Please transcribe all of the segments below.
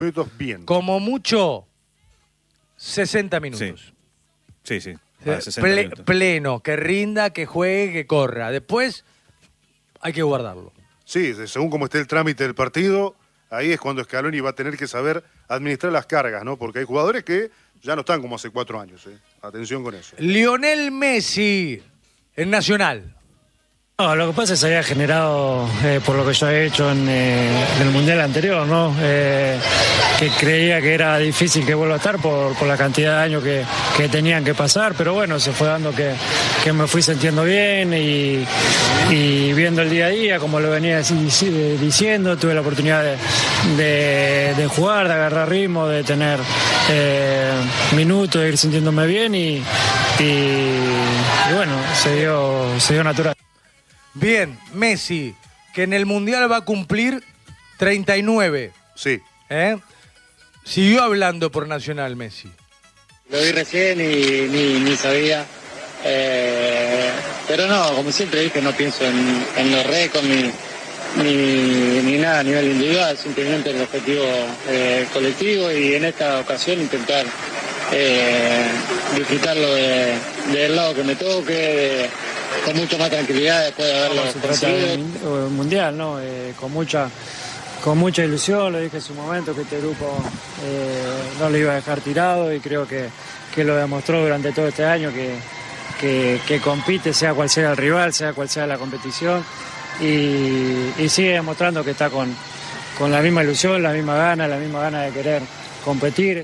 minutos bien. Como mucho, 60 minutos. Sí. 60 minutos. Pleno, que rinda, que juegue, que corra. Después hay que guardarlo. Sí, según cómo esté el trámite del partido, ahí es cuando Scaloni va a tener que saber administrar las cargas, ¿no? Porque hay jugadores que ya no están como hace 4 años, ¿eh? Atención con eso. Lionel Messi, en Nacional. No, lo que pasa es que se había generado, por lo que yo he hecho en el Mundial anterior, ¿no? Que creía que era difícil que vuelva a estar por la cantidad de años que tenían que pasar, pero bueno, se fue dando que me fui sintiendo bien y viendo el día a día, como lo venía diciendo, tuve la oportunidad de jugar, de agarrar ritmo, de tener minutos, de ir sintiéndome bien y bueno, se dio natural. Bien, Messi, que en el Mundial va a cumplir 39. Sí. Siguió hablando por Nacional, Messi. Lo vi recién y ni sabía. Pero no, como siempre dije, no pienso en los récords ni nada a nivel individual, simplemente el objetivo colectivo y en esta ocasión intentar disfrutarlo del lado que me toque, con mucha más tranquilidad después de haberlo conseguido. Mundial, ¿no? Con mucha ilusión, lo dije en su momento que este grupo no lo iba a dejar tirado y creo que lo demostró durante todo este año que compite, sea cual sea el rival, sea cual sea la competición y sigue demostrando que está con la misma ilusión, la misma gana de querer competir.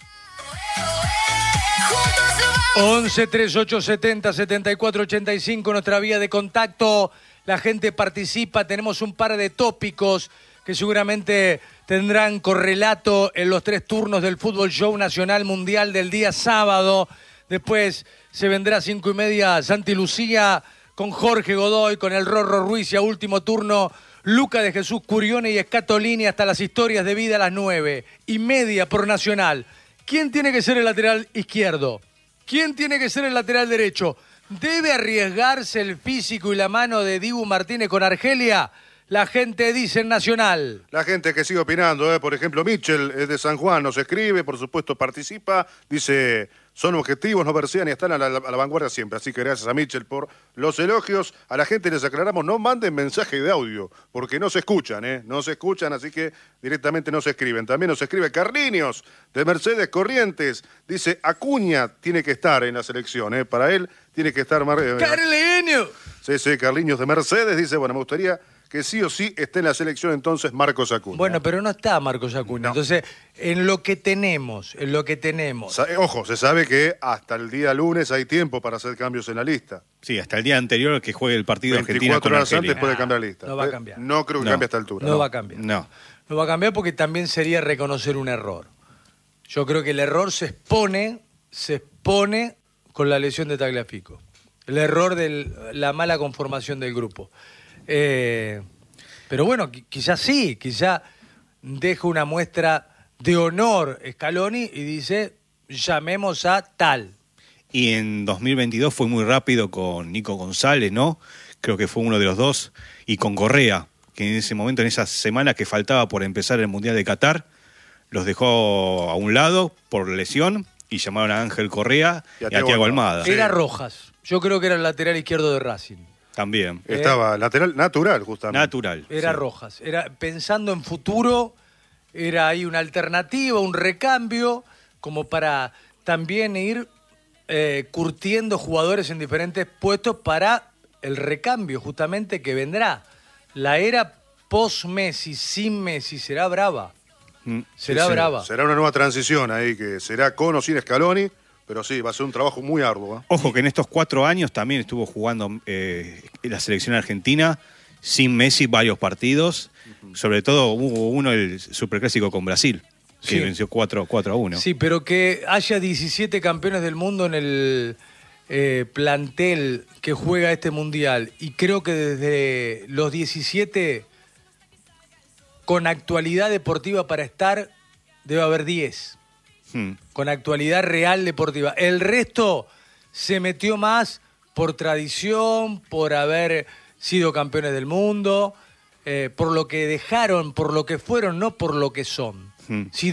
11 38 70 74 85, nuestra vía de contacto. La gente participa, tenemos un par de tópicos que seguramente tendrán correlato en los 3 turnos del Fútbol Show Nacional Mundial del día sábado. Después se vendrá 5:30 Santi Lucía con Jorge Godoy, con el Rorro Ruiz y a último turno Luca de Jesús Curione y Scatolini hasta las historias de vida a las 9:30 por Nacional. ¿Quién tiene que ser el lateral izquierdo? ¿Quién tiene que ser el lateral derecho? ¿Debe arriesgarse el físico y la mano de Dibu Martínez con Argelia? La gente dice en Nacional. La gente que sigue opinando, por ejemplo, Michel es de San Juan, nos escribe, por supuesto participa, dice, son objetivos, no persigan y están a la vanguardia siempre. Así que gracias a Michel por los elogios. A la gente les aclaramos, no manden mensaje de audio, porque no se escuchan, no se escuchan, así que directamente no se escriben. También nos escribe Carliños, de Mercedes Corrientes, dice, Acuña tiene que estar en la selección, para él tiene que estar... ¡Carliños! Sí, Carliños de Mercedes, dice, bueno, me gustaría que sí o sí esté en la selección entonces Marcos Acuña. Bueno, pero no está Marcos Acuña. No. Entonces, en lo que tenemos... Ojo, se sabe que hasta el día lunes hay tiempo para hacer cambios en la lista. Sí, hasta el día anterior que juegue el partido Argentina con 24 horas Argelia. antes puede cambiar la lista. No va a cambiar. No creo que cambie a esta altura. No va a cambiar. No va a cambiar porque también sería reconocer un error. Yo creo que el error se expone con la lesión de Tagliafico. El error de la mala conformación del grupo. Pero bueno, quizás deja una muestra de honor Scaloni y dice, llamemos a tal. Y en 2022 fue muy rápido con Nico González, ¿no? Creo que fue uno de los dos. Y con Correa, que en ese momento, en esa semana que faltaba por empezar el Mundial de Qatar, los dejó a un lado por lesión y llamaron a Ángel Correa y a Thiago Almada. Era Rojas. Yo creo que era el lateral izquierdo de Racing. También. Estaba lateral natural, justamente. Natural. Era Rojas. Era pensando en futuro, era ahí una alternativa, un recambio, como para también ir curtiendo jugadores en diferentes puestos para el recambio, justamente, que vendrá. La era post-Messi, sin Messi, será brava. Será brava. Será una nueva transición ahí, que será con o sin Scaloni. Pero sí, va a ser un trabajo muy arduo. Ojo que en estos 4 años también estuvo jugando la selección argentina sin Messi varios partidos. Sobre todo hubo uno, el Superclásico con Brasil, que venció 4-1. Sí, pero que haya 17 campeones del mundo en el plantel que juega este Mundial. Y creo que desde los 17, con actualidad deportiva para estar, debe haber 10. Con actualidad real deportiva. El resto se metió más por tradición, por haber sido campeones del mundo, por lo que dejaron, por lo que fueron, no por lo que son. Mm. Si